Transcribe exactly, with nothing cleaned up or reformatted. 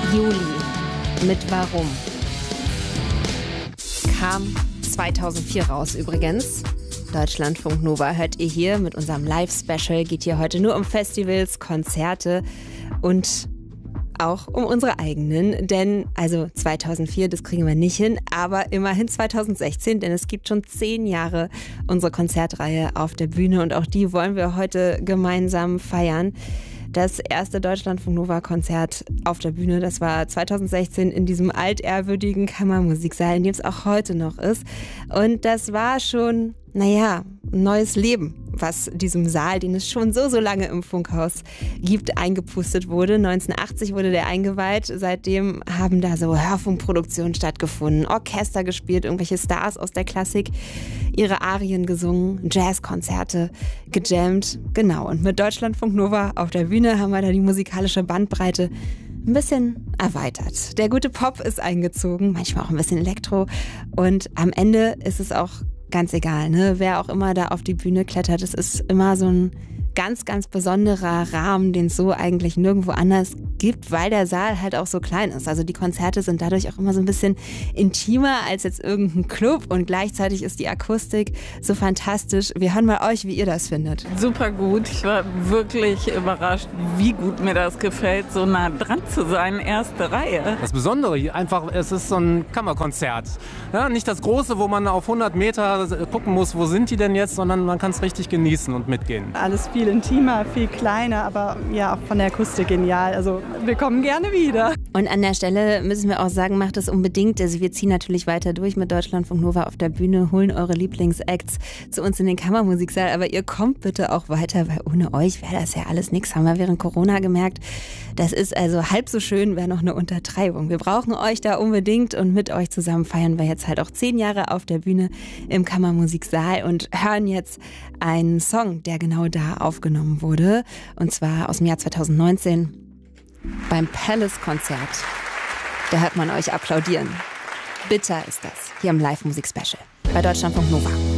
Juli mit Warum kam zweitausendvier raus übrigens. Deutschlandfunk Nova hört ihr hier mit unserem Live-Special. Geht hier heute nur um Festivals, Konzerte und auch um unsere eigenen. Denn also zweitausendvier, das kriegen wir nicht hin, aber immerhin zweitausendsechzehn, denn es gibt schon zehn Jahre unsere Konzertreihe auf der Bühne und auch die wollen wir heute gemeinsam feiern. Das erste Deutschlandfunk Nova Konzert auf der Bühne, das war zweitausendsechzehn in diesem altehrwürdigen Kammermusiksaal, in dem es auch heute noch ist. Und das war schon, naja, ein neues Leben, was diesem Saal, den es schon so, so lange im Funkhaus gibt, eingepustet wurde. neunzehnhundertachtzig wurde der eingeweiht. Seitdem haben da so Hörfunkproduktionen stattgefunden, Orchester gespielt, irgendwelche Stars aus der Klassik, ihre Arien gesungen, Jazzkonzerte gejammt. Genau, und mit Deutschlandfunk Nova auf der Bühne haben wir da die musikalische Bandbreite ein bisschen erweitert. Der gute Pop ist eingezogen, manchmal auch ein bisschen Elektro. Und am Ende ist es auch ganz egal, ne? Wer auch immer da auf die Bühne klettert, es ist immer so ein ganz, ganz besonderer Rahmen, den es so eigentlich nirgendwo anders gibt, weil der Saal halt auch so klein ist. Also die Konzerte sind dadurch auch immer so ein bisschen intimer als jetzt irgendein Club und gleichzeitig ist die Akustik so fantastisch. Wir hören mal euch, wie ihr das findet. Super gut. Ich war wirklich überrascht, wie gut mir das gefällt, so nah dran zu sein, erste Reihe. Das Besondere hier einfach, es ist so ein Kammerkonzert. Ja, nicht das große, wo man auf hundert Meter gucken muss, wo sind die denn jetzt, sondern man kann es richtig genießen und mitgehen. Alles viel intimer, viel kleiner, aber ja, auch von der Akustik genial. Also wir kommen gerne wieder. Und an der Stelle müssen wir auch sagen, macht es unbedingt. Also wir ziehen natürlich weiter durch mit Deutschlandfunk Nova auf der Bühne, holen eure Lieblingsacts zu uns in den Kammermusiksaal, aber ihr kommt bitte auch weiter, weil ohne euch wäre das ja alles nichts. Haben wir während Corona gemerkt. Das ist also halb so schön, wäre noch eine Untertreibung. Wir brauchen euch da unbedingt und mit euch zusammen feiern wir jetzt halt auch zehn Jahre auf der Bühne im Kammermusiksaal und hören jetzt einen Song, der genau da aufgenommen wurde. Und zwar aus dem Jahr zweitausendneunzehn beim Palace-Konzert. Da hört man euch applaudieren. Bitter ist das, hier im Live-Musik-Special bei Deutschlandfunk Nova.